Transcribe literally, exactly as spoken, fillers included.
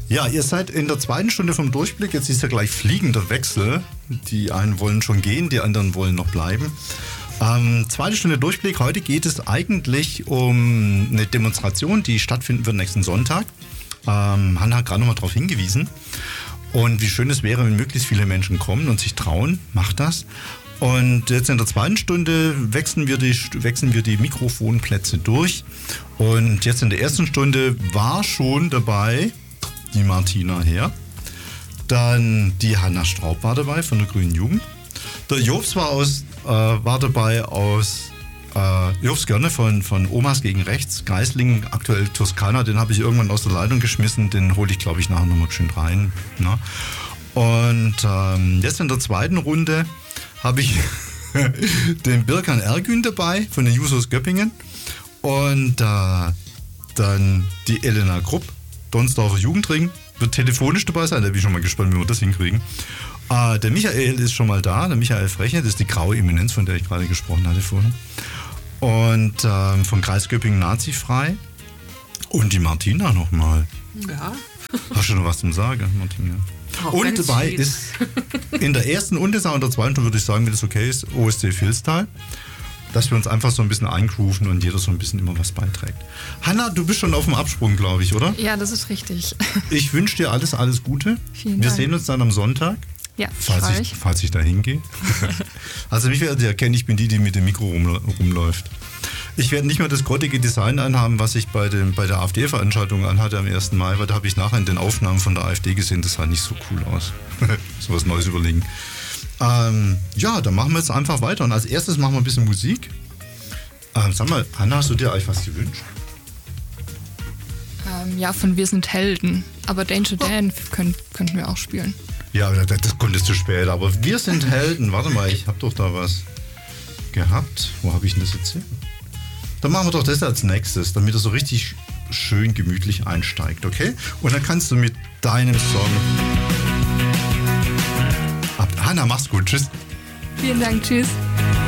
Ja, ihr seid in der zweiten Stunde vom Durchblick. Jetzt ist ja gleich fliegender Wechsel. Die einen wollen schon gehen, die anderen wollen noch bleiben. Ähm, zweite Stunde Durchblick. Heute geht es eigentlich um eine Demonstration, die stattfinden wird nächsten Sonntag. Ähm, Hanna hat gerade nochmal darauf hingewiesen. Und wie schön es wäre, wenn möglichst viele Menschen kommen und sich trauen. Macht das. Und jetzt in der zweiten Stunde wechseln wir die, wechseln wir die Mikrofonplätze durch. Und jetzt in der ersten Stunde war schon dabei die Martina Herr. Dann die Hanna Straub war dabei von der Grünen Jugend. Der Jobs war, aus, äh, war dabei aus äh, Jobs Görne von, von Omas gegen Rechts. Geisling, aktuell Toskana, den habe ich irgendwann aus der Leitung geschmissen. Den hole ich, glaube ich, nachher nochmal schön rein. Ne? Und ähm, jetzt in der zweiten Runde habe ich den Birkan Ergün dabei von den Jusos Göppingen und äh, dann die Elena Krupp, Donsdorfer Jugendring, wird telefonisch dabei sein, da bin ich schon mal gespannt, wie wir das hinkriegen. Äh, der Michael ist schon mal da, der Michael Frechner, das ist die graue Eminenz, von der ich gerade gesprochen hatte vorhin. Und äh, vom Kreis Göppingen Nazifrei und die Martina nochmal. Ja. Hast du noch was zum Sagen, Martina? Auch und dabei viel. ist in der ersten und in der zweiten würde ich sagen, wenn das okay ist, O S C Vilstal, dass wir uns einfach so ein bisschen eingrooven und jeder so ein bisschen immer was beiträgt. Hanna, du bist schon auf dem Absprung, glaube ich, oder? Ja, das ist richtig. Ich wünsche dir alles, alles Gute. Vielen wir Dank. sehen uns dann am Sonntag. Ja, falls ich, ich. falls ich da hingehe. Also mich werdet ihr erkennen, ich bin die, die mit dem Mikro rum, rumläuft. Ich werde nicht mehr das grottige Design anhaben, was ich bei, dem, bei der AfD-Veranstaltung anhatte am ersten Mai, weil da habe ich nachher in den Aufnahmen von der AfD gesehen, das sah nicht so cool aus. So was Neues überlegen. Ähm, ja, dann machen wir jetzt einfach weiter. Und als erstes machen wir ein bisschen Musik. Ähm, sag mal, Hanna, hast du dir eigentlich was gewünscht? Ähm, ja, von Wir sind Helden. Aber Danger Dan können, könnten wir auch spielen. Ja, das, das konntest du später. Aber Wir sind Helden. Warte mal, ich habe doch da was gehabt. Wo habe ich denn das jetzt hier? Dann machen wir doch das als nächstes, damit er so richtig schön gemütlich einsteigt, okay? Und dann kannst du mit deinem Song ab. Hanna, mach's gut. Tschüss. Vielen Dank. Tschüss.